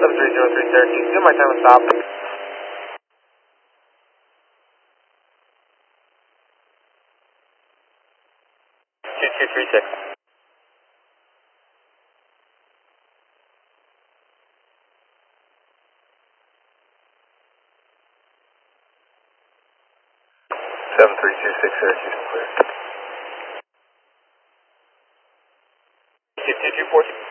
730-3 Syracuse, do my time and stop. 2236. Seven three two six Syracuse clear. 2224.